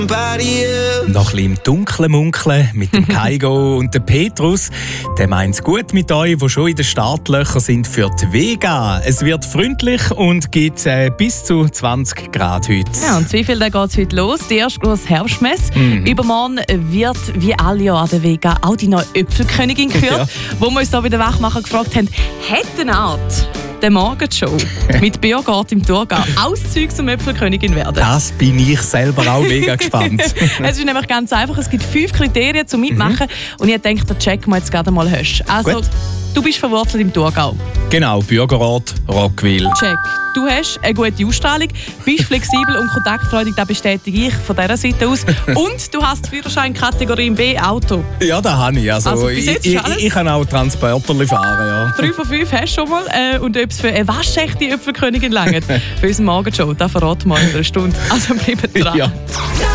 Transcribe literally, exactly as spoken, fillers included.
Noch ein bisschen im Dunkeln munkeln mit dem Kaigo und dem Petrus. Der meint es gut mit euch, die schon in den Startlöchern sind für die Vega. Es wird freundlich und gibt äh, bis zu zwanzig Grad heute. Ja, und wie viel geht es heute los? Die erste grosse Herbstmesse. Mhm. Übermorgen wird, wie alle Jahre an der Vega, auch die neue Äpfelkönigin gehört. Ja. Wo wir uns da bei den Wachmachern gefragt haben, hat eine Art der Morgenshow mit Biergarten im Thurgau auch das Zeug zum Äpfelkönigin werden? Das bin ich selber auch mega gespannt. Es ist nämlich ganz einfach. Es gibt fünf Kriterien zum Mitmachen. Mhm. Und ich denke, den checken wir jetzt gerade mal hast. Also, gut. Du bist verwurzelt im Thurgau. Genau, Bürgerrat, Roggwil. Check. Du hast eine gute Ausstrahlung, bist flexibel und kontaktfreudig, das bestätige ich von dieser Seite aus. Und du hast Führerschein Kategorie B Auto. Ja, das habe ich. Also, also ich, ich, ich kann auch Transporterli fahren. Ja. Drei von fünf hast du schon mal. Äh, und ob es für eine waschechte Äpfelkönigin langt, für unsere Morgenshow, das verraten wir in einer Stunde. Also bleibt dran. Ja.